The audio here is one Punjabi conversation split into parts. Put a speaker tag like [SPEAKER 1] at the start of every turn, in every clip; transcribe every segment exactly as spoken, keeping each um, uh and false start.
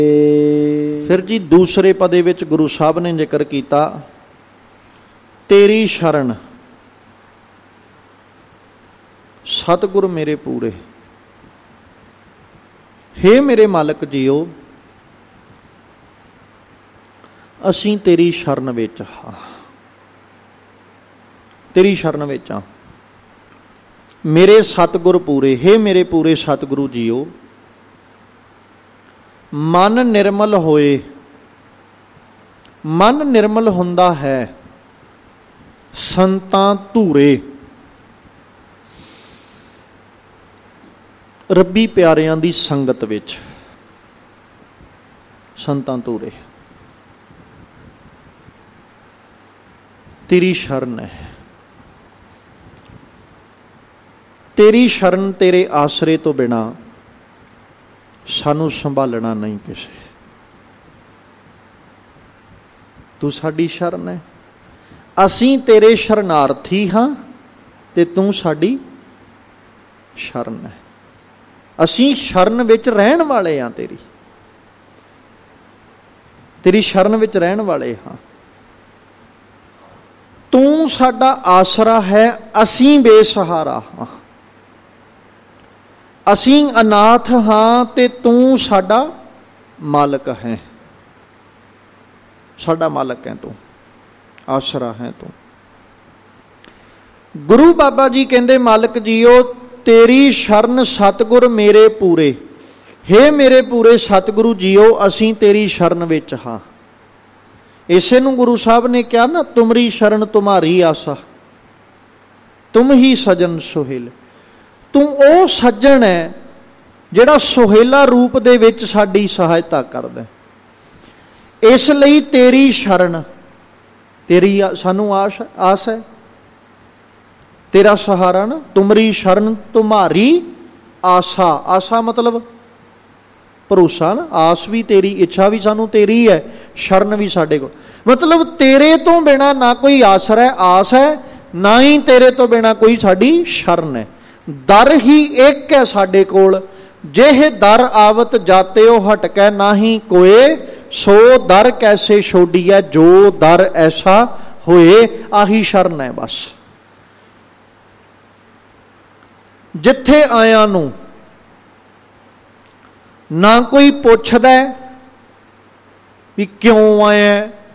[SPEAKER 1] फिर जी दूसरे पदे विच गुरु साहब ने जिक्र किया तेरी शरण सतगुर मेरे पूरे। हे मेरे मालक जीओ असीं तेरी शरण विच हां, तेरी शरण विच हां। मेरे सतगुर पूरे, हे मेरे पूरे सतगुरु जीओ मन निर्मल होए। मन निर्मल हुंदा है संतां धूरे, रब्बी प्यारियां दी संगत विच। संतां धूरे तेरी शरण है, तेरी शरण तेरे आसरे तो बिना सानू संभालना नहीं किसे। तू साडी शरण है, असीं तेरे शरणार्थी हाँ ते तू साडी शरण है। असीं शरण विच रहण वाले हाँ, तेरी तेरी शरण विच रहण वाले हाँ। तू साडा आसरा है, असीं बेसहारा हाँ। असीं अनाथ हाँ ते तू साडा मालक है। साडा मालक है तू, आसरा है तू। गुरु बाबा जी कहंदे मालक जीओ तेरी शरण सतगुर मेरे पूरे। हे मेरे पूरे सतगुरु जीओ असीं तेरी शरण विच हां। इसे नूं गुरु साहब ने कहा ना, तुमरी शरण तुम्हारी आसा, तुम ही सजन सुहेल। तू ओ सज्जन है जिहड़ा सुहेला रूप दे विच साडी सहायता करदा। इसलिए तेरी शरण, तेरी सानू आस आस है, तेरा सहारा ना। तुमरी शरण तुम्हारी आसा, आसा मतलब भरोसा ना। आस भी तेरी, इच्छा भी सानू तेरी है, शरण भी साडे कोल। मतलब तेरे तो बिना ना कोई आसरा है, आस है, ना ही तेरे तो बिना कोई साडी शरण है। दर ही एक है साडे कोल, जेह दर आवत जाते हो हटकै नाही कोए। सो दर कैसे छोड़िए जो दर ऐसा होए। आही शरण है बस। जिथे आया नू ना कोई पुछदा भी क्यों आया,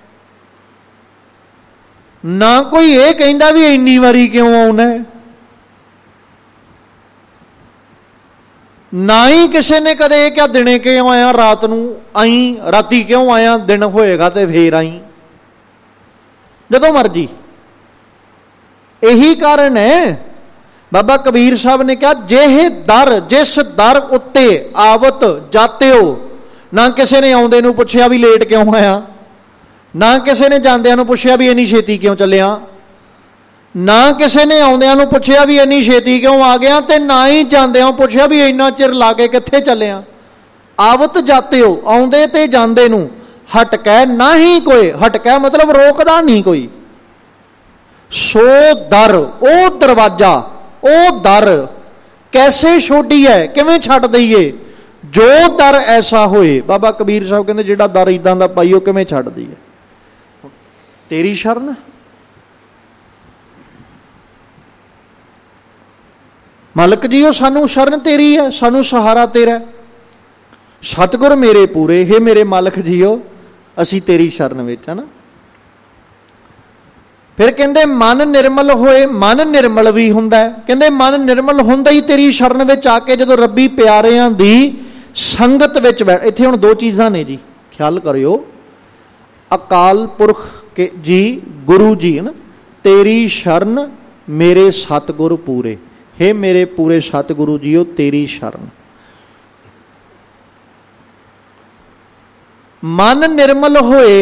[SPEAKER 1] ना कोई ये कहंदा भी इन्नी वारी क्यों आउना है, ना ही किसी ने कदे क्या दिने क्यों आया, रात नू आई, राती क्यों आया, दिन होएगा तो फिर आई, जदों मर्जी। यही कारण है बाबा कबीर साहब ने कहा जेह दर, जिस दर उत्ते आवत जाते हो। ना किसी ने आउंदे नूं पुछया भी लेट क्यों आया, ना किसी ने जांदियां नूं पुछया भी इन्नी छेती क्यों चलिया, ना किसी ने आउंदियां नूं पुछया भी इन्नी छेती क्यों आ गया, ते ना ही जांदियां पुछया भी इन्ना चिर ला के कित्थे चलिया। आवत जाते हो, आउंदे ते जांदे नूं हटकै ना ही कोई, हटकै मतलब रोकदा नहीं कोई। सो दर, ओ दरवाजा, ओ दर कैसे छोड़ी है, किवें छड्ड दईए, जो दर ऐसा होए। बाबा कबीर साहब कहंदे जिहड़ा दर इदां दा पाईओ किवें छड्ड दईए। तेरी शरण मालक जी, सानू शरण तेरी है, सानू सहारा तेरा। सतगुर मेरे पूरे, हे मेरे मालक जीओ असी तेरी शरण विच है ना। फिर कहंदे मन निर्मल होए, मन निर्मल भी हुंदा है। कहंदे मन निर्मल हुंदा ही तेरी शरण विच आके जदों रब्बी प्यारियां दी संगत विच बैठ। इत्थे हुण दो चीज़ां ने जी, ख्याल करियो। अकाल पुरख के जी गुरु जी है ना, तेरी शरण मेरे सतगुर पूरे। हे मेरे पूरे सतगुरु जीओ तेरी शरण। मन निर्मल होए,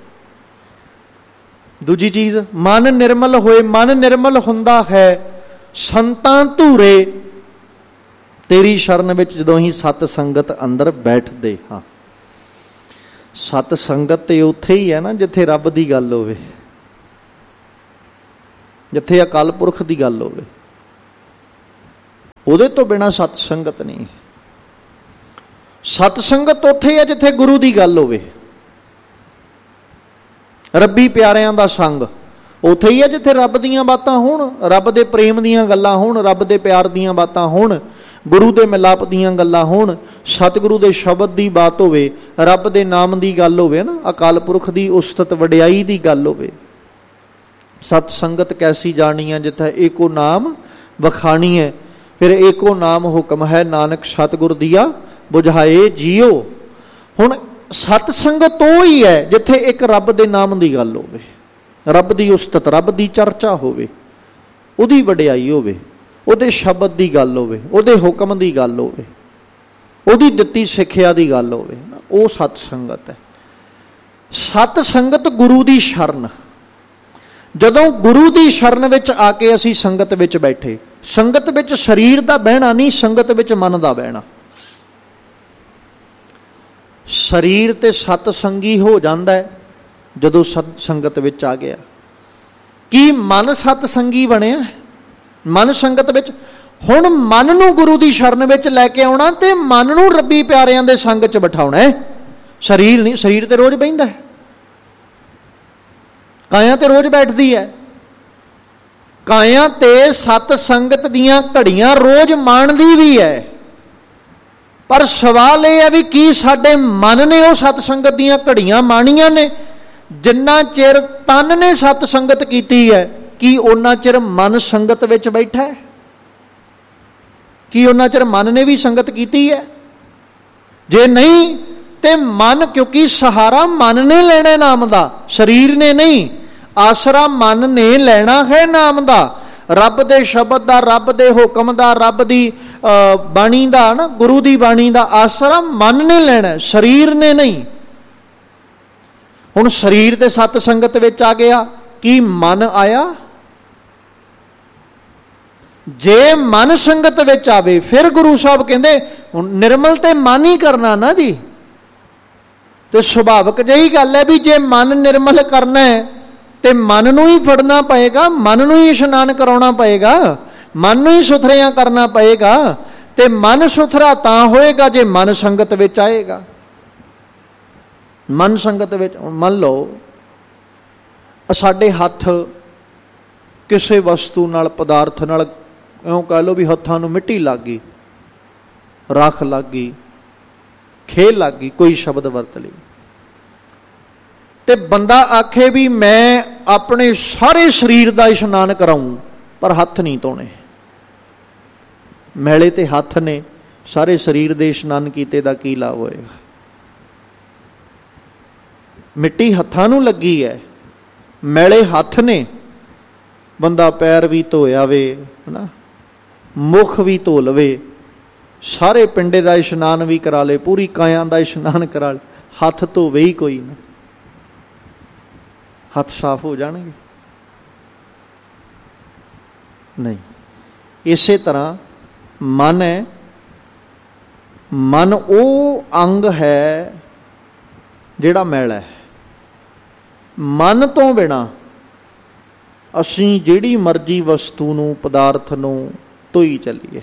[SPEAKER 1] दूजी चीज मन निर्मल होए। मन निर्मल हुंदा है संतां धूरे। तेरी शरण विच जदों ही सत संगत अंदर बैठदे हां। सत संगत ते उत्थे ही है ना जिथे रब दी गल होवे, जिथे अकाल पुरख दी गल होवे। उहदे तो बिना सत संगत नहीं। ਸਤ ਸੰਗਤ ਉੱਥੇ ਹੈ ਜਿੱਥੇ ਗੁਰੂ ਦੀ ਗੱਲ ਹੋਵੇ, ਰੱਬੀ ਪਿਆਰਿਆਂ ਦਾ ਸੰਗ ਉੱਥੇ ਹੀ ਹੈ ਜਿੱਥੇ ਰੱਬ ਦੀਆਂ ਬਾਤਾਂ ਹੋਣ, ਰੱਬ ਦੇ ਪ੍ਰੇਮ ਦੀਆਂ ਗੱਲਾਂ ਹੋਣ, ਰੱਬ ਦੇ ਪਿਆਰ ਦੀਆਂ ਬਾਤਾਂ ਹੋਣ, ਗੁਰੂ ਦੇ ਮਿਲਾਪ ਦੀਆਂ ਗੱਲਾਂ ਹੋਣ, ਸਤਿਗੁਰੂ ਦੇ ਸ਼ਬਦ ਦੀ ਬਾਤ ਹੋਵੇ, ਰੱਬ ਦੇ ਨਾਮ ਦੀ ਗੱਲ ਹੋਵੇ ਨਾ, ਅਕਾਲ ਪੁਰਖ ਦੀ ਉਸਤਤ ਵਡਿਆਈ ਦੀ ਗੱਲ ਹੋਵੇ। ਸਤ ਸੰਗਤ ਕੈਸੀ ਜਾਣੀ ਹੈ ਜਿੱਥੇ ਏਕੋ ਨਾਮ ਵਖਾਣੀ ਹੈ, ਫਿਰ ਏਕੋ ਨਾਮ ਹੁਕਮ ਹੈ, ਨਾਨਕ ਸਤਿਗੁਰ ਦੀਆ ਬੁਝਾਏ ਜੀਓ। ਹੁਣ ਸਤ ਸੰਗਤ ਉਹ ਹੀ ਹੈ ਜਿੱਥੇ ਇੱਕ ਰੱਬ ਦੇ ਨਾਮ ਦੀ ਗੱਲ ਹੋਵੇ, ਰੱਬ ਦੀ ਉਸਤਤ, ਰੱਬ ਦੀ ਚਰਚਾ ਹੋਵੇ, ਉਹਦੀ ਵਡਿਆਈ ਹੋਵੇ, ਉਹਦੇ ਸ਼ਬਦ ਦੀ ਗੱਲ ਹੋਵੇ, ਉਹਦੇ ਹੁਕਮ ਦੀ ਗੱਲ ਹੋਵੇ, ਉਹਦੀ ਦਿੱਤੀ ਸਿੱਖਿਆ ਦੀ ਗੱਲ ਹੋਵੇ, ਉਹ ਸਤ ਸੰਗਤ ਹੈ। ਸਤ ਸੰਗਤ ਗੁਰੂ ਦੀ ਸ਼ਰਨ, ਜਦੋਂ ਗੁਰੂ ਦੀ ਸ਼ਰਨ ਵਿੱਚ ਆ ਕੇ ਅਸੀਂ ਸੰਗਤ ਵਿੱਚ ਬੈਠੇ, ਸੰਗਤ ਵਿੱਚ ਸਰੀਰ ਦਾ ਬਹਿਣਾ ਨਹੀਂ, ਸੰਗਤ ਵਿੱਚ ਮਨ ਦਾ ਬਹਿਣਾ। ਸਰੀਰ ਤੇ ਸਤ ਸੰਗੀ ਹੋ ਜਾਂਦਾ ਹੈ ਜਦੋਂ ਸਤ ਸੰਗਤ ਵਿੱਚ ਆ ਗਿਆ। ਕੀ ਮਨ ਸਤ ਸੰਗੀ ਬਣਿਆ? ਮਨ ਸੰਗਤ ਵਿੱਚ। ਹੁਣ ਮਨ ਨੂੰ ਗੁਰੂ ਦੀ ਸ਼ਰਨ ਵਿੱਚ ਲੈ ਕੇ ਆਉਣਾ ਤੇ ਮਨ ਨੂੰ ਰੱਬੀ ਪਿਆਰਿਆਂ ਦੇ ਸੰਗ 'ਚ ਬਿਠਾਉਣਾ ਹੈ, ਸਰੀਰ ਨਹੀਂ। ਸਰੀਰ ਤੇ ਰੋਜ਼ ਬਹਿੰਦਾ ਹੈ, ਕਾਇਆ ਤੇ ਰੋਜ਼ ਬੈਠਦੀ ਹੈ, ਕਾਇਆ ਤੇ ਸਤ ਸੰਗਤ ਦੀਆਂ ਘੜੀਆਂ ਰੋਜ਼ ਮਾਣਦੀ ਵੀ ਹੈ। ਪਰ ਸਵਾਲ ਇਹ ਹੈ ਵੀ ਕੀ ਸਾਡੇ ਮਨ ਨੇ ਉਹ ਸਤ ਸੰਗਤ ਦੀਆਂ ਘੜੀਆਂ ਮਾਣੀਆਂ ਨੇ? ਜਿੰਨਾ ਚਿਰ ਤਨ ਨੇ ਸਤ ਸੰਗਤ ਕੀਤੀ ਹੈ, ਕੀ ਉਹਨਾਂ ਚਿਰ ਮਨ ਸੰਗਤ ਵਿੱਚ ਬੈਠਾ ਹੈ? ਕੀ ਉਹਨਾਂ ਚਿਰ ਮਨ ਨੇ ਵੀ ਸੰਗਤ ਕੀਤੀ ਹੈ? ਜੇ ਨਹੀਂ ਤੇ ਮਨ, ਕਿਉਂਕਿ ਸਹਾਰਾ ਮਨ ਨੇ ਲੈਣਾ ਨਾਮ ਦਾ, ਸਰੀਰ ਨੇ ਨਹੀਂ। ਆਸਰਾ ਮਨ ਨੇ ਲੈਣਾ ਹੈ ਨਾਮ ਦਾ, ਰੱਬ ਦੇ ਸ਼ਬਦ ਦਾ, ਰੱਬ ਦੇ ਹੁਕਮ ਦਾ, ਰੱਬ ਦੀ ਬਾਣੀ ਦਾ ਨਾ, ਗੁਰੂ ਦੀ ਬਾਣੀ ਦਾ ਆਸਰਾ ਮਨ ਨੇ ਲੈਣਾ, ਸਰੀਰ ਨੇ ਨਹੀਂ। ਹੁਣ ਸਰੀਰ ਤੇ ਸਤ ਸੰਗਤ ਵਿੱਚ ਆ ਗਿਆ, ਕੀ ਮਨ ਆਇਆ? ਜੇ ਮਨ ਸੰਗਤ ਵਿੱਚ ਆਵੇ ਫਿਰ ਗੁਰੂ ਸਾਹਿਬ ਕਹਿੰਦੇ ਹੁਣ ਨਿਰਮਲ ਤੇ ਮਨ ਹੀ ਕਰਨਾ ਨਾ ਜੀ। ਤੇ ਸੁਭਾਵਿਕ ਜਿਹੀ ਗੱਲ ਹੈ ਵੀ ਜੇ ਮਨ ਨਿਰਮਲ ਕਰਨਾ ਹੈ ਤੇ ਮਨ ਨੂੰ ਹੀ ਫੜਨਾ ਪਏਗਾ, ਮਨ ਨੂੰ ਹੀ ਇਸ਼ਨਾਨ ਕਰਾਉਣਾ ਪਏਗਾ, ਮਨ ਨੂੰ ਹੀ ਸੁਥਰਿਆਂ ਕਰਨਾ ਪਏਗਾ। ਤੇ ਮਨ ਸੁਥਰਾ ਤਾਂ ਹੋਏਗਾ ਜੇ ਮਨ ਸੰਗਤ ਵਿੱਚ ਆਏਗਾ। ਮਨ ਸੰਗਤ ਵਿੱਚ, ਮੰਨ ਲਓ ਸਾਡੇ ਹੱਥ ਕਿਸੇ ਵਸਤੂ ਨਾਲ, ਪਦਾਰਥ ਨਾਲ, ਇਉਂ ਕਹਿ ਲਓ ਵੀ ਹੱਥਾਂ ਨੂੰ ਮਿੱਟੀ ਲੱਗ ਗਈ, ਰਾਖ ਲੱਗ ਗਈ, ਖੇਲ ਲੱਗ ਗਈ, ਕੋਈ ਸ਼ਬਦ ਵਰਤ ਲਈ, ਤੇ ਬੰਦਾ ਆਖੇ ਵੀ ਮੈਂ ਆਪਣੇ ਸਾਰੇ ਸਰੀਰ ਦਾ ਇਸ਼ਨਾਨ ਕਰਾਊਂ ਪਰ ਹੱਥ ਨਹੀਂ ਧੋਣੇ। ਮੈਲੇ ਤੇ ਹੱਥ ਨੇ, ਸਾਰੇ ਸਰੀਰ ਦੇ ਇਸ਼ਨਾਨ ਕੀਤੇ ਦਾ ਕੀ ਲਾਭ ਹੋਏਗਾ? ਮਿੱਟੀ ਹੱਥਾਂ ਨੂੰ ਲੱਗੀ ਹੈ, ਮੈਲੇ ਹੱਥ ਨੇ, ਬੰਦਾ ਪੈਰ ਵੀ ਧੋਇਆ ਵੇ ਹਨਾ, ਮੁਖ ਵੀ ਧੋ ਲਵੇ, ਸਾਰੇ ਪਿੰਡੇ ਦਾ ਇਸ਼ਨਾਨ ਵੀ ਕਰਾ ਲੇ, ਪੂਰੀ ਕਾਇਆ ਦਾ ਇਸ਼ਨਾਨ ਕਰਾ ਲੇ, ਹੱਥ ਧੋਵੇ ਹੀ ਕੋਈ ਨਾ, ਹੱਥ ਸਾਫ਼ ਹੋ ਜਾਣਗੇ? ਨਹੀਂ। ਇਸੇ ਤਰ੍ਹਾਂ ਮਨ ਹੈ, ਮਨ ਉਹ ਅੰਗ ਹੈ ਜਿਹੜਾ ਮੈਲਾ ਹੈ। ਮਨ ਤੋਂ ਬਿਨਾਂ ਅਸੀਂ ਜਿਹੜੀ ਮਰਜ਼ੀ ਵਸਤੂ ਨੂੰ, ਪਦਾਰਥ ਨੂੰ ਧੋਈ ਚੱਲੀਏ,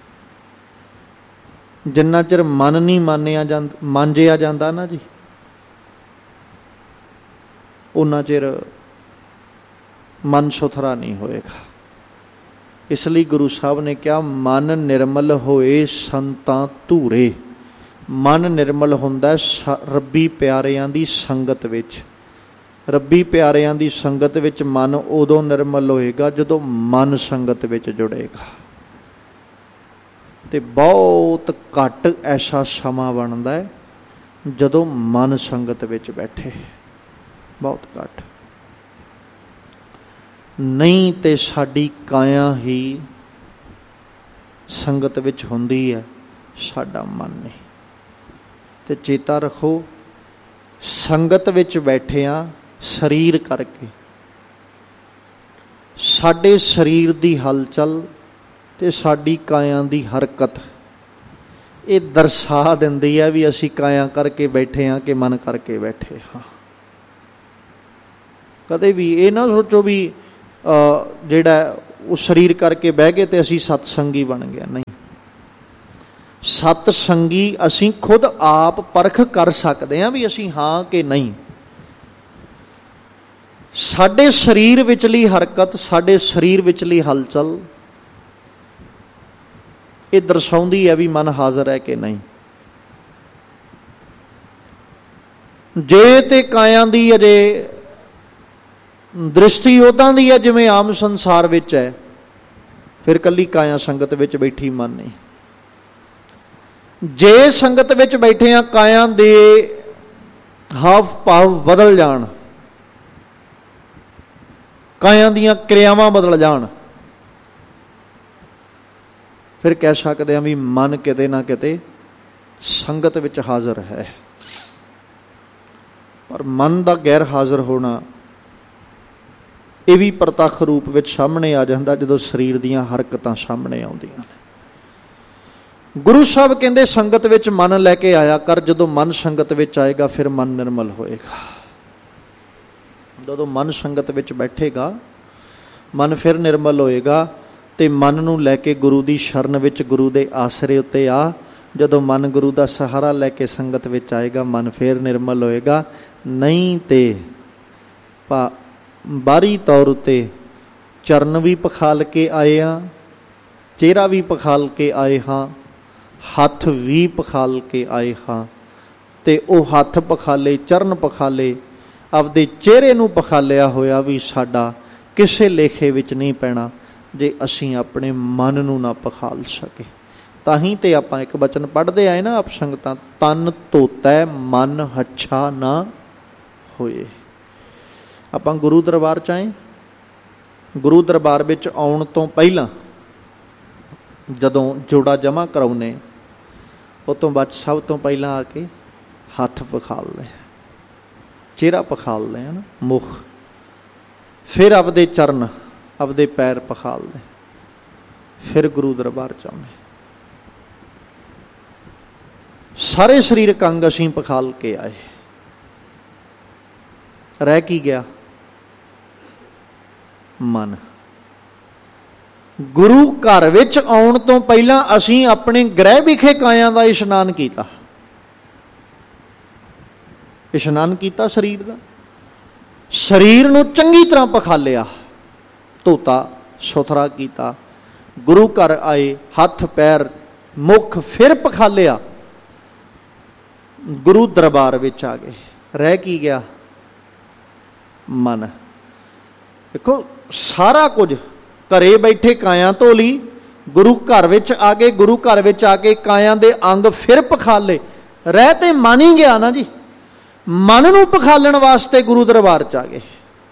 [SPEAKER 1] ਜਿੰਨਾ ਚਿਰ ਮਨ ਨਹੀਂ ਮਾਨਿਆ ਜਾਂਦਾ, ਮਾਂਜਿਆ ਜਾਂਦਾ ਨਾ ਜੀ, ਉਹਨਾਂ ਚਿਰ ਮਨ ਸੁਥਰਾ ਨਹੀਂ ਹੋਏਗਾ। ਇਸ ਲਈ ਗੁਰੂ ਸਾਹਿਬ ਨੇ ਕਿਹਾ ਮਨ ਨਿਰਮਲ ਹੋਏ ਸੰਤਾਂ ਧੂਰੇ। ਮਨ ਨਿਰਮਲ ਹੁੰਦਾ ਰੱਬੀ ਪਿਆਰਿਆਂ ਦੀ ਸੰਗਤ ਵਿੱਚ। ਰੱਬੀ ਪਿਆਰਿਆਂ ਦੀ ਸੰਗਤ ਵਿੱਚ ਮਨ ਉਦੋਂ ਨਿਰਮਲ ਹੋਏਗਾ ਜਦੋਂ ਮਨ ਸੰਗਤ ਵਿੱਚ ਜੁੜੇਗਾ। ਤੇ ਬਹੁਤ ਘੱਟ ਐਸਾ ਸਮਾਂ ਬਣਦਾ ਹੈ ਜਦੋਂ ਮਨ ਸੰਗਤ ਵਿੱਚ ਬੈਠੇ, ਬਹੁਤ ਘੱਟ। ਨਹੀਂ ਤੇ ਸਾਡੀ ਕਾਇਆ ਹੀ ਸੰਗਤ ਵਿੱਚ ਹੁੰਦੀ ਹੈ, ਸਾਡਾ ਮਨ ਨਹੀਂ। ਤੇ ਚੇਤਾ ਰੱਖੋ, ਸੰਗਤ ਵਿੱਚ ਬੈਠੇ ਹਾਂ ਸਰੀਰ ਕਰਕੇ। ਸਾਡੇ ਸਰੀਰ ਦੀ ਹਲਚਲ ਤੇ ਸਾਡੀ ਕਾਇਆ ਦੀ ਹਰਕਤ ਇਹ ਦਰਸਾ ਦਿੰਦੀ ਹੈ ਵੀ ਅਸੀਂ ਕਾਇਆ ਕਰਕੇ ਬੈਠੇ ਹਾਂ ਕਿ ਮਨ ਕਰਕੇ ਬੈਠੇ ਹਾਂ। ਕਦੇ ਵੀ ਇਹ ਨਾ ਸੋਚੋ ਵੀ ਜਿਹੜਾ ਉਹ ਸਰੀਰ ਕਰਕੇ ਬਹਿ ਗਏ ਤੇ ਅਸੀਂ ਸਤਸੰਗੀ ਬਣ ਗਏ। ਨਹੀਂ, ਸਤ ਸੰਗੀ ਅਸੀਂ ਖੁਦ ਆਪ ਪਰਖ ਕਰ ਸਕਦੇ ਹਾਂ ਵੀ ਅਸੀਂ ਹਾਂ ਕਿ ਨਹੀਂ। ਸਾਡੇ ਸਰੀਰ ਵਿਚਲੀ ਹਰਕਤ, ਸਾਡੇ ਸਰੀਰ ਵਿਚਲੀ ਹਲਚਲ ਇਹ ਦਰਸਾਉਂਦੀ ਹੈ ਵੀ ਮਨ ਹਾਜ਼ਰ ਹੈ ਕਿ ਨਹੀਂ। ਜੇ ਤੇ ਕਾਇਆ ਦੀ ਅਜੇ ਦ੍ਰਿਸ਼ਟੀ ਉੱਦਾਂ ਦੀ ਹੈ ਜਿਵੇਂ ਆਮ ਸੰਸਾਰ ਵਿੱਚ ਹੈ, ਫਿਰ ਕੱਲੀ ਕਾਇਆ ਸੰਗਤ ਵਿੱਚ ਬੈਠੀ ਮਨ ਨਹੀਂ। ਜੇ ਸੰਗਤ ਵਿੱਚ ਬੈਠੇ ਆ ਕਾਇਆ ਦੇ ਹਾਵ ਭਾਵ ਬਦਲ ਜਾਣ, ਕਾਇਆ ਦੀਆਂ ਕਿਰਿਆਵਾਂ ਬਦਲ ਜਾਣ, ਫਿਰ ਕਹਿ ਸਕਦੇ ਹਾਂ ਵੀ ਮਨ ਕਿਤੇ ਨਾ ਕਿਤੇ ਸੰਗਤ ਵਿੱਚ ਹਾਜ਼ਰ ਹੈ। ਪਰ ਮਨ ਦਾ ਗੈਰ ਹਾਜ਼ਰ ਹੋਣਾ ਇਹ ਵੀ ਪ੍ਰਤੱਖ ਰੂਪ ਵਿੱਚ ਸਾਹਮਣੇ ਆ ਜਾਂਦਾ ਜਦੋਂ ਸਰੀਰ ਦੀਆਂ ਹਰਕਤਾਂ ਸਾਹਮਣੇ ਆਉਂਦੀਆਂ ਨੇ। ਗੁਰੂ ਸਾਹਿਬ ਕਹਿੰਦੇ ਸੰਗਤ ਵਿੱਚ ਮਨ ਲੈ ਕੇ ਆਇਆ ਕਰ। ਜਦੋਂ ਮਨ ਸੰਗਤ ਵਿੱਚ ਆਏਗਾ ਫਿਰ ਮਨ ਨਿਰਮਲ ਹੋਏਗਾ। ਜਦੋਂ ਮਨ ਸੰਗਤ ਵਿੱਚ ਬੈਠੇਗਾ ਮਨ ਫਿਰ ਨਿਰਮਲ ਹੋਏਗਾ। ਤੇ ਮਨ ਨੂੰ ਲੈ ਕੇ ਗੁਰੂ ਦੀ ਸ਼ਰਨ ਵਿੱਚ, ਗੁਰੂ ਦੇ ਆਸਰੇ ਉੱਤੇ ਆ। ਜਦੋਂ ਮਨ ਗੁਰੂ ਦਾ ਸਹਾਰਾ ਲੈ ਕੇ ਸੰਗਤ ਵਿੱਚ ਆਏਗਾ ਮਨ ਫਿਰ ਨਿਰਮਲ ਹੋਏਗਾ। ਨਹੀਂ ਤੇ ਪਾ ਬਾਹਰੀ ਤੌਰ ਉੱਤੇ ਚਰਨ ਵੀ ਪਖਾਲ ਕੇ ਆਏ ਹਾਂ, ਚਿਹਰਾ ਵੀ ਪਖਾਲ ਕੇ ਆਏ ਹਾਂ, ਹੱਥ ਵੀ ਪਖਾਲ ਕੇ ਆਏ ਹਾਂ। ਤੇ ਉਹ ਹੱਥ ਪਖਾਲੇ, ਚਰਨ ਪਖਾਲੇ, ਆਪਦੇ ਚਿਹਰੇ ਨੂੰ ਪਖਾਲਿਆ ਹੋਇਆ ਵੀ ਸਾਡਾ ਕਿਸੇ ਲੇਖੇ ਵਿੱਚ ਨਹੀਂ ਪੈਣਾ ਜੇ ਅਸੀਂ ਆਪਣੇ ਮਨ ਨੂੰ ਨਾ ਪਖਾਲ ਸਕੇ। ਤਾਂ ਹੀ ਤੇ ਆਪਾਂ ਇੱਕ ਬਚਨ ਪੜ੍ਹਦੇ ਆਏ ਨਾ ਆਪ ਸੰਗਤਾਂ, ਤਨ ਧੋਤੈ ਮਨ ਹੱਛਾ ਨਾ ਹੋਏ। ਆਪਾਂ ਗੁਰੂ ਦਰਬਾਰ 'ਚ ਆਏ। ਗੁਰੂ ਦਰਬਾਰ ਵਿੱਚ ਆਉਣ ਤੋਂ ਪਹਿਲਾਂ ਜਦੋਂ ਜੋੜਾ ਜਮ੍ਹਾਂ ਕਰਾਉਨੇ, ਉਹ ਤੋਂ ਬਾਅਦ ਸਭ ਤੋਂ ਪਹਿਲਾਂ ਆ ਕੇ ਹੱਥ ਪਖਾਲਦੇ, ਚਿਹਰਾ ਪਖਾਲਦੇ ਹਨ, ਮੁਖ, ਫਿਰ ਆਪਦੇ ਚਰਨ, ਆਪਦੇ ਪੈਰ ਪਖਾਲਦੇ, ਫਿਰ ਗੁਰੂ ਦਰਬਾਰ 'ਚ ਆਉਂਦੇ। ਸਾਰੇ ਸਰੀਰਕ ਅੰਗ ਅਸੀਂ ਪਖਾਲ ਕੇ ਆਏ। ਰਹਿ ਕੀ ਗਿਆ? ਮਨ। ਗੁਰੂ ਘਰ ਵਿੱਚ ਆਉਣ ਤੋਂ ਪਹਿਲਾਂ ਅਸੀਂ ਆਪਣੇ ਗ੍ਰਹਿ ਵਿਖੇ ਕਾਇਆ ਦਾ ਇਸ਼ਨਾਨ ਕੀਤਾ। ਇਸ਼ਨਾਨ ਕੀਤਾ ਸਰੀਰ ਦਾ, ਸਰੀਰ ਨੂੰ ਚੰਗੀ ਤਰ੍ਹਾਂ ਪਖਾਲਿਆ, ਧੋਤਾ, ਸੁਥਰਾ ਕੀਤਾ। ਗੁਰੂ ਘਰ ਆਏ, ਹੱਥ ਪੈਰ ਮੁੱਖ ਫਿਰ ਪਖਾਲਿਆ, ਗੁਰੂ ਦਰਬਾਰ ਵਿੱਚ ਆ ਗਏ। ਰਹਿ ਕੀ ਗਿਆ? ਮਨ। ਦੇਖੋ ਸਾਰਾ ਕੁਝ ਘਰੇ ਬੈਠੇ ਕਾਇਆ ਧੋ ਲਈ, ਗੁਰੂ ਘਰ ਵਿੱਚ ਆ ਗਏ, ਗੁਰੂ ਘਰ ਵਿੱਚ ਆ ਕੇ ਕਾਇਆ ਦੇ ਅੰਗ ਫਿਰ ਪਖਾਲੇ। ਰਹਿ ਤੇ ਮਨ ਹੀ ਗਿਆ ਨਾ ਜੀ। ਮਨ ਨੂੰ ਪਖਾਲਣ ਵਾਸਤੇ ਗੁਰੂ ਦਰਬਾਰ 'ਚ ਆ ਗਏ।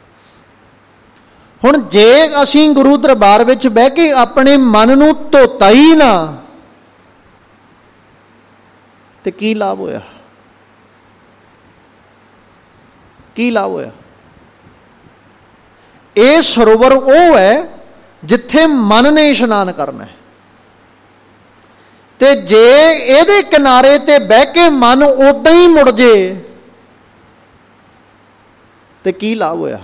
[SPEAKER 1] ਹੁਣ ਜੇ ਅਸੀਂ ਗੁਰੂ ਦਰਬਾਰ ਵਿੱਚ ਬਹਿ ਕੇ ਆਪਣੇ ਮਨ ਨੂੰ ਧੋਤਾ ਹੀ ਨਾ ਤੇ ਕੀ ਲਾਭ ਹੋਇਆ? ਕੀ ਲਾਭ ਹੋਇਆ? ਇਹ ਸਰੋਵਰ ਉਹ ਹੈ ਜਿੱਥੇ ਮਨ ਨੇ ਇਸ਼ਨਾਨ ਕਰਨਾ ਹੈ, ਤੇ ਜੇ ਇਹਦੇ ਕਿਨਾਰੇ ਤੇ ਬਹਿ ਕੇ ਮਨ ਉਦਾਂ ਹੀ ਮੁੜ ਜੇ ਤੇ ਕੀ ਲਾਭ ਹੋਇਆ?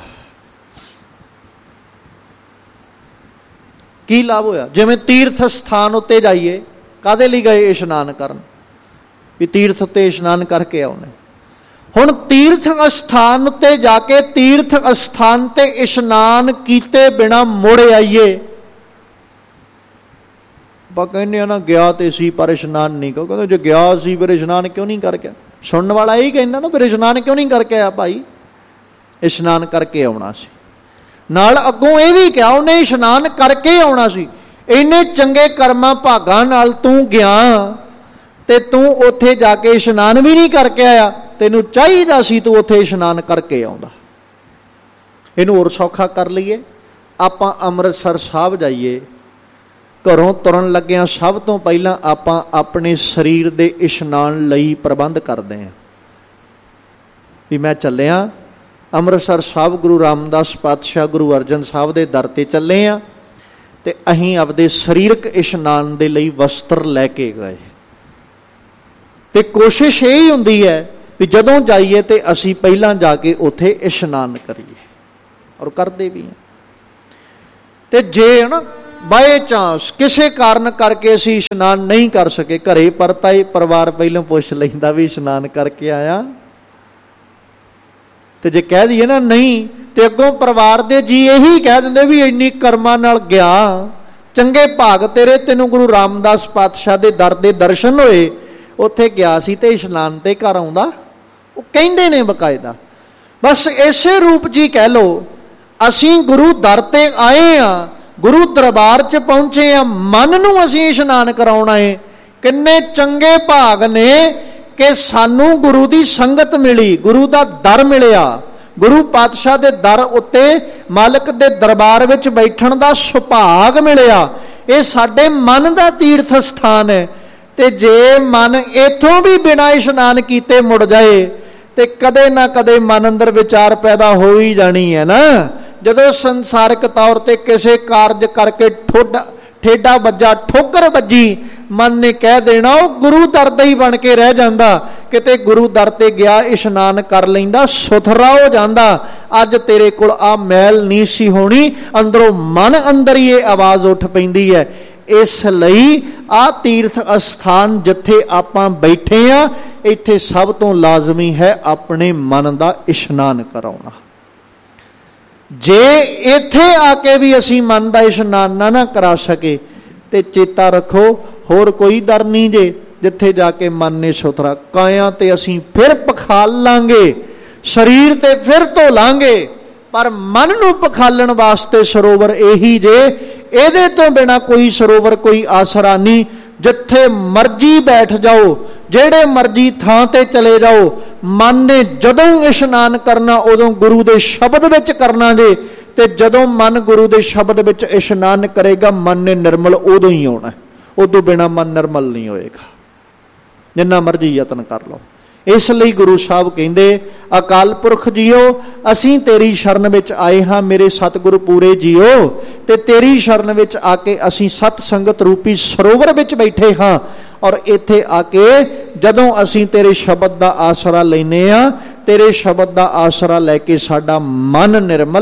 [SPEAKER 1] ਕੀ ਲਾਭ ਹੋਇਆ? ਜਿਵੇਂ ਤੀਰਥ ਸਥਾਨ ਉੱਤੇ ਜਾਈਏ, ਕਾਹਦੇ ਲਈ ਗਏ? ਇਸ਼ਨਾਨ ਕਰਨ, ਵੀ ਤੀਰਥ ਉੱਤੇ ਇਸ਼ਨਾਨ ਕਰਕੇ ਆਉਣੇ। ਹੁਣ ਤੀਰਥ ਅਸਥਾਨ ਉੱਤੇ ਜਾ ਕੇ ਤੀਰਥ ਅਸਥਾਨ ਤੇ ਇਸ਼ਨਾਨ ਕੀਤੇ ਬਿਨਾ ਮੁੜ ਆਈਏ, ਆਪਾਂ ਕਹਿੰਦੇ ਆ ਨਾ ਗਿਆ ਤੇ ਸੀ ਪਰ ਇਸ਼ਨਾਨ ਨਹੀਂ। ਕਿਉਂ ਕਹਿੰਦੇ ਜੇ ਗਿਆ ਸੀ ਫਿਰ ਇਸ਼ਨਾਨ ਕਿਉਂ ਨਹੀਂ ਕਰਕੇ? ਸੁਣਨ ਵਾਲਾ ਇਹੀ ਕਹਿੰਦਾ ਨਾ, ਫਿਰ ਇਸ਼ਨਾਨ ਕਿਉਂ ਨਹੀਂ ਕਰਕੇ ਆਇਆ? ਭਾਈ ਇਸ਼ਨਾਨ ਕਰਕੇ ਆਉਣਾ ਸੀ। ਨਾਲ ਅੱਗੋਂ ਇਹ ਵੀ ਕਿਹਾ ਉਹਨੇ ਇਸ਼ਨਾਨ ਕਰਕੇ ਆਉਣਾ ਸੀ। ਇੰਨੇ ਚੰਗੇ ਕਰਮਾਂ ਭਾਗਾਂ ਨਾਲ ਤੂੰ ਗਿਆ ਤੇ ਤੂੰ ਉੱਥੇ ਜਾ ਕੇ ਇਸ਼ਨਾਨ ਵੀ ਨਹੀਂ ਕਰਕੇ ਆਇਆ। ਤੈਨੂੰ ਚਾਹੀਦਾ ਸੀ ਤੂੰ ਉੱਥੇ ਇਸ਼ਨਾਨ ਕਰਕੇ ਆਉਂਦਾ। ਇਹਨੂੰ ਹੋਰ ਸੌਖਾ ਕਰ ਲਈਏ, ਆਪਾਂ ਅੰਮ੍ਰਿਤਸਰ ਸਾਹਿਬ ਜਾਈਏ, ਘਰੋਂ ਤੁਰਨ ਲੱਗਿਆਂ ਸਭ ਤੋਂ ਪਹਿਲਾਂ ਆਪਾਂ ਆਪਣੇ ਸਰੀਰ ਦੇ ਇਸ਼ਨਾਨ ਲਈ ਪ੍ਰਬੰਧ ਕਰਦੇ ਹਾਂ ਵੀ ਮੈਂ ਚੱਲਿਆ ਅੰਮ੍ਰਿਤਸਰ ਸਾਹਿਬ, ਗੁਰੂ ਰਾਮਦਾਸ ਪਾਤਸ਼ਾਹ, ਗੁਰੂ ਅਰਜਨ ਸਾਹਿਬ ਦੇ ਦਰ ਤੇ ਚੱਲੇ ਆ ਤੇ ਅਸੀਂ ਆਪਦੇ ਸਰੀਰਕ ਇਸ਼ਨਾਨ ਦੇ ਲਈ ਵਸਤਰ ਲੈ ਕੇ ਗਏ। ਤੇ ਕੋਸ਼ਿਸ਼ ਇਹ ਹੀ ਹੁੰਦੀ ਹੈ ਵੀ ਜਦੋਂ ਜਾਈਏ ਤੇ ਅਸੀਂ ਪਹਿਲਾਂ ਜਾ ਕੇ ਉੱਥੇ ਇਸ਼ਨਾਨ ਕਰੀਏ, ਔਰ ਕਰਦੇ ਵੀ ਹਾਂ। ਤੇ ਜੇ ਨਾ ਬਾਏ ਚਾਂਸ ਕਿਸੇ ਕਾਰਨ ਕਰਕੇ ਅਸੀਂ ਇਸ਼ਨਾਨ ਨਹੀਂ ਕਰ ਸਕੇ, ਘਰੇ ਪਰਤਾਏ ਪਰਿਵਾਰ ਪਹਿਲਾਂ ਪੁੱਛ ਲੈਂਦਾ ਵੀ ਇਸ਼ਨਾਨ ਕਰਕੇ ਆਇਆ, ਤੇ ਜੇ ਕਹਿ ਦਈਏ ਨਾ ਨਹੀਂ, ਤੇ ਅੱਗੋਂ ਪਰਿਵਾਰ ਦੇ ਜੀ ਇਹੀ ਕਹਿ ਦਿੰਦੇ ਵੀ ਇੰਨੀ ਕਰਮਾਂ ਨਾਲ ਗਿਆ, ਚੰਗੇ ਭਾਗ ਤੇਰੇ, ਤੈਨੂੰ ਗੁਰੂ ਰਾਮਦਾਸ ਪਾਤਸ਼ਾਹ ਦੇ ਦਰ ਦੇ ਦਰਸ਼ਨ ਹੋਏ, ਉੱਥੇ ਗਿਆ ਸੀ ਤੇ ਇਸ਼ਨਾਨ ਤੇ ਘਰ ਆਉਂਦਾ। ਉਹ ਕਹਿੰਦੇ ਨੇ ਬਕਾਇਦਾ। ਬਸ ਇਸੇ ਰੂਪ ਜੀ ਕਹਿ ਲਓ, ਅਸੀਂ ਗੁਰੂ ਦਰ ਤੇ ਆਏ ਆ, ਗੁਰੂ ਦਰਬਾਰ 'ਚ ਪਹੁੰਚੇ ਆ, ਮਨ ਨੂੰ ਅਸੀਂ ਇਸ਼ਨਾਨ ਕਰਾਉਣਾ ਏ। ਕਿੰਨੇ ਚੰਗੇ ਭਾਗ ਨੇ ਕਿ ਸਾਨੂੰ ਗੁਰੂ ਦੀ ਸੰਗਤ ਮਿਲੀ, ਗੁਰੂ ਦਾ ਦਰ ਮਿਲਿਆ, ਗੁਰੂ ਪਾਤਸ਼ਾਹ ਦੇ ਦਰ ਉੱਤੇ ਮਾਲਕ ਦੇ ਦਰਬਾਰ ਵਿੱਚ ਬੈਠਣ ਦਾ ਸੁਭਾਗ ਮਿਲਿਆ। ਇਹ ਸਾਡੇ ਮਨ ਦਾ ਤੀਰਥ ਸਥਾਨ ਹੈ। ਤੇ ਜੇ ਮਨ ਇੱਥੋਂ ਵੀ ਬਿਨਾਂ ਇਸ਼ਨਾਨ ਕੀਤੇ ਮੁੜ ਜਾਏ ਤੇ ਕਦੇ ਨਾ ਕਦੇ ਮਨ ਅੰਦਰ ਵਿਚਾਰ ਪੈਦਾ ਹੋ ਹੀ ਜਾਣੀ ਹੈ ਨਾ। ਜਦੋਂ ਸੰਸਾਰਿਕ ਤੌਰ ਤੇ ਕਿਸੇ ਕਾਰਜ ਕਰਕੇ ਠੋਡਾ ਠੇਡਾ ਵੱਜਾ, ਠੋਕਰ ਵੱਜੀ, ਮਨ ਨੇ ਕਹਿ ਦੇਣਾ ਉਹ ਗੁਰੂ ਦਰ ਦਾ ਹੀ ਬਣ ਕੇ ਰਹਿ ਜਾਂਦਾ। ਕਿਤੇ ਗੁਰੂ ਦਰ ਤੇ ਗਿਆ, ਇਸ਼ਨਾਨ ਕਰ ਲੈਂਦਾ, ਸੁਥਰਾ ਹੋ ਜਾਂਦਾ। ਅੱਜ ਤੇਰੇ ਕੋਲ ਆ ਮੈਲ ਨਹੀਂ ਸੀ ਹੋਣੀ, ਅੰਦਰੋਂ ਮਨ ਅੰਦਰ ਹੀ ਇਹ ਆਵਾਜ਼ ਉੱਠ ਪੈਂਦੀ ਹੈ। ਇਸ ਲਈ ਆ ਤੀਰਥ ਅਸਥਾਨ ਜਿੱਥੇ ਆਪਾਂ ਬੈਠੇ ਆ, ਇੱਥੇ ਸਭ ਤੋਂ ਲਾਜ਼ਮੀ ਹੈ ਆਪਣੇ ਮਨ ਦਾ ਇਸ਼ਨਾਨ ਕਰਾਉਣਾ। ਜੇ ਇੱਥੇ ਆ ਕੇ ਵੀ ਅਸੀਂ ਮਨ ਦਾ ਇਸ਼ਨਾਨ ਨਾ ਨਾ ਕਰਾ ਸਕੇ ਤੇ ਚੇਤਾ ਰੱਖੋ ਹੋਰ ਕੋਈ ਦਰ ਨਹੀਂ ਜੇ ਜਿੱਥੇ ਜਾ ਕੇ ਮਨ ਨੇ ਸੁਥਰਾ। ਕਾਇਆ ਤੇ ਅਸੀਂ ਫਿਰ ਪਖਾਲ ਲਾਂਗੇ, ਸਰੀਰ ਤੇ ਫਿਰ ਧੋ ਲਾਂਗੇ, ਪਰ ਮਨ ਨੂੰ ਪਖਾਲਣ ਵਾਸਤੇ ਸਰੋਵਰ ਇਹੀ ਜੇ। ਇਹਦੇ ਤੋਂ ਬਿਨਾਂ ਕੋਈ ਸਰੋਵਰ, ਕੋਈ ਆਸਰਾ ਨਹੀਂ। ਜਿੱਥੇ ਮਰਜੀ ਬੈਠ ਜਾਓ, ਜਿਹੜੇ ਮਰਜੀ ਥਾਂ ਤੇ ਚਲੇ ਜਾਓ, ਮਨ ਨੇ ਜਦੋਂ ਇਸ਼ਨਾਨ ਕਰਨਾ ਉਦੋਂ ਗੁਰੂ ਦੇ ਸ਼ਬਦ ਵਿੱਚ ਕਰਨਾ ਜੇ। ਤੇ ਜਦੋਂ ਮਨ ਗੁਰੂ ਦੇ ਸ਼ਬਦ ਵਿੱਚ ਇਸ਼ਨਾਨ ਕਰੇਗਾ, ਮਨ ਨੇ ਨਿਰਮਲ ਉਦੋਂ ਹੀ ਆਉਣਾ, ਉਦੋਂ ਬਿਨਾਂ ਮਨ ਨਿਰਮਲ ਨਹੀਂ ਹੋਏਗਾ, ਜਿੰਨਾ ਮਰਜੀ ਯਤਨ ਕਰ ਲਓ। ਇਸ ਲਈ ਗੁਰੂ ਸਾਹਿਬ ਕਹਿੰਦੇ, ਅਕਾਲ ਪੁਰਖ ਜੀਓ ਅਸੀਂ ਤੇਰੀ ਸ਼ਰਨ ਵਿੱਚ ਆਏ ਹਾਂ, ਮੇਰੇ ਸਤਿਗੁਰੂ ਪੂਰੇ ਜੀਓ, ਤੇ ਤੇਰੀ ਸ਼ਰਨ ਵਿੱਚ ਆ ਕੇ ਅਸੀਂ ਸਤ ਸੰਗਤ ਰੂਪੀ ਸਰੋਵਰ ਵਿੱਚ ਬੈਠੇ ਹਾਂ। ਔਰ ਇੱਥੇ ਆ ਕੇ ਜਦੋਂ ਅਸੀਂ ਤੇਰੇ ਸ਼ਬਦ ਦਾ ਆਸਰਾ ਲੈਨੇ ਆ, ਤੇਰੇ ਸ਼ਬਦ ਦਾ ਆਸਰਾ ਲੈ ਕੇ ਸਾਡਾ ਮਨ ਨਿਰਮਲ